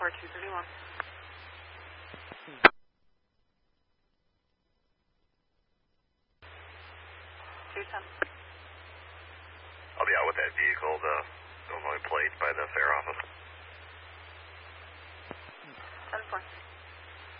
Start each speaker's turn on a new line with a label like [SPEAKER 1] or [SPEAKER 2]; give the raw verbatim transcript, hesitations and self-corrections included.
[SPEAKER 1] Tower two thirty-one. two ten.
[SPEAKER 2] I'll be out with that vehicle, the Illinois plate by the fair office.